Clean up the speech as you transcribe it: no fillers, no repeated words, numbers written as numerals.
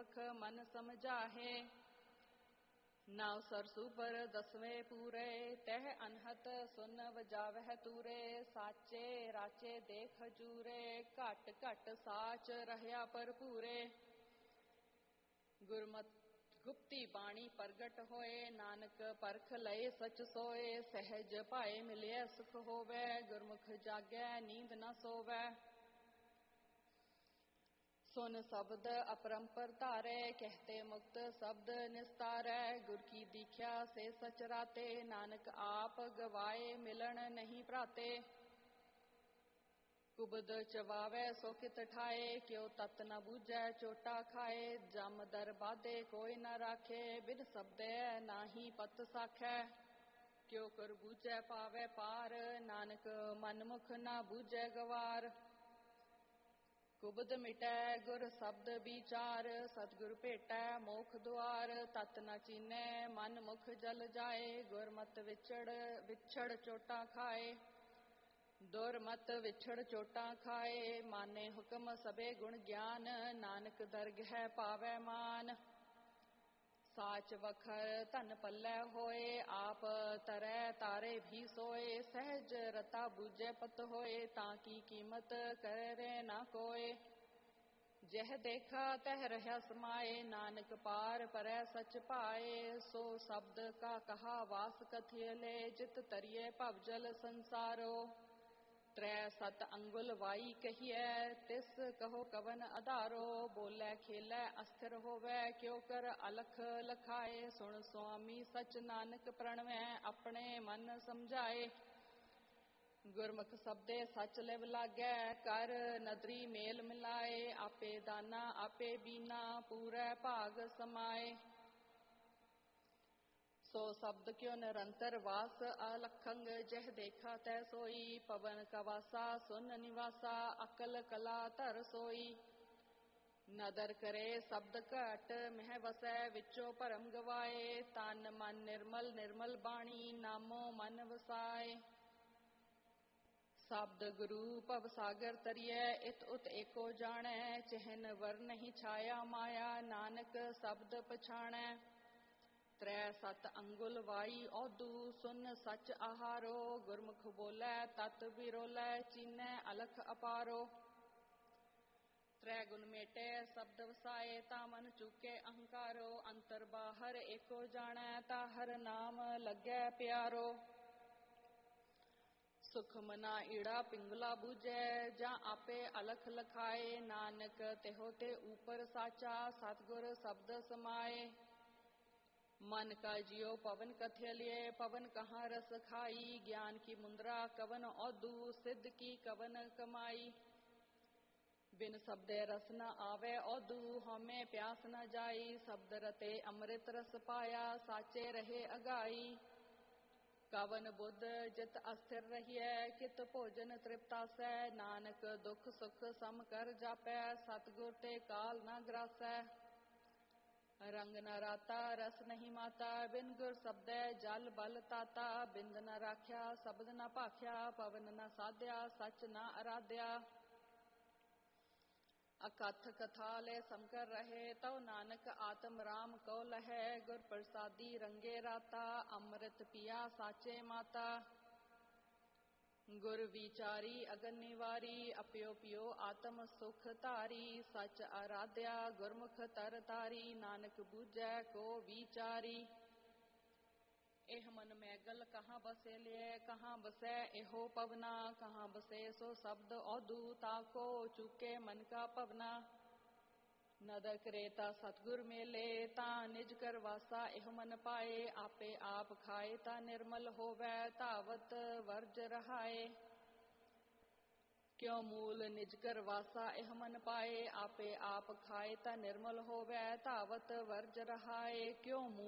गुरमुख मन समझाहे। नाव सरसू पर 10वें पूरे, तह अनहत सुन वजावह तूरे। साचे राचे देख हजूरे, घट घट साच रहया पर पूरे। गुरमत गुप्ती बाणी प्रगट होए, नानक परख लए सच सोए। सहज पाए मिलिए सुख होवे, गुरमुख जागै नींद न सोवै। सुन शब्द अपरंपर तारे, कहते मुक्त शब्द निस्तारै। गुर की दीख्या से सच राते, नानक आप गवाए मिलन नहीं प्राते। कुबद चवावे सो कित ठाए, क्यों तत न बूझै चोटा खाए। जम दर बाधे कोई न राखे, बिन शब्दे नाही पत साखै। क्यों कर बूझै पावे पार, नानक मनमुख न बूझै गवार। कुबद मिटै गुर शब्द विचार, सतगुर भेटै मोख द्वार। तत न चीनै मन मुख जल जाए, गुरमत विछड़ चोटा खाए। दुरमत विछड़ चोटा खाए, माने हुक्म सबे गुण ज्ञान। नानक दरगह पावै मान। साच वखर धन पल्लै होए, आप तरै तारे भी सोए। सहज रता बूझे पत होए, ताकि कीमत करे ना कोय। जह देखा तह रहा समाए, नानक पार परै सच पाए। सो शब्द का कहा वास कथियले, जित तरिए भवजल संसारो। त्रै सत अंगुल वाई कहिए, तिस कहो कवन आधारो। बोले खेलै अस्थिर होवे, क्यों कर अलख लखाए। सुन स्वामी सच नानक प्रणवै, अपने मन समझाए। गुरमुख शब्दे सच लिव लागै, कर नदरी मेल मिलाए। आपे दाना आपे बीना, पूरै भाग समाए। सो शब्द क्यों निरंतर वास अलखंग, जह देखा तह सोई। पवन का वासा सुन निवासा, अकल कला धर सोई। नदर करे शब्द घट मह वसै, विचो भरम गवाए। तन मन निर्मल निर्मल बाणी, नामो मन वसाए। शब्द गुरु भव सागर तरिए, इत उत एको जानै। चहन वर नहीं छाया माया, नानक शब्द पछाणै। त्रै सत अंगुल वाई औदू, सुन सच आहारो। गुरमुख बोलै तत बिरोलै, चीनै अलख अपारो। त्रै गुण मेटे शब्द वसाए, ता मन चूके अहंकारो। अंतर बाहर एको जानै, ता हर नाम लगै प्यारो। सुख मना ईड़ा पिंगला बूझै, जा आपे अलख लखाए। नानक तेहो ते ऊपर साचा, सतगुर शब्द समाए। मन का जियो पवन कथयलिए, पवन कहाँ रस खाई। ज्ञान की मुद्रा कवन औदू, सिद्ध की कवन कमाई। बिन शब्दे रस न आवे औदू, हमें प्यास न जाई। शब्द रते अमृत रस पाया, साचे रहे अगाई। कवन बुद्ध जित अस्थिर रहिए, कित भोजन तृप्तासै। नानक दुख सुख सम कर जापै, सतगुर ते काल न ग्रासै। रंग न राता रस नहीं माता, बिन गुर शब्दै जल बल ताता। बिंद न राख्या शब्द न भाख्या, पवन न साध्या सच न आराध्या। अकथ कथाले समकर रहे, तव नानक आत्म राम को लहै। गुर प्रसादी रंगे राता, अमृत पिया साचे माता। गुर विचारी अगन निवारी, अपयो पियो आत्म सुख धारी। सच आराध्या गुरमुख तर तारी, नानक बूझै को विचारी। एह मन मैगल कहाँ बसे लिये, कहाँ बसै एहो पवना। कहाँ बसे सो शब्द औदू, ताको चूके मन का पवना। नदर करेता सतगुर मेले, ता निज कर वासा एह मन पाए। आपे आप खाए ता निर्मल होवै, तावत वर्ज रहाए। क्यों मूल निज कर वासा एह मन पाए। आपे आप खाए ता निर्मल होवै, तावत वर्ज रहाए। क्यों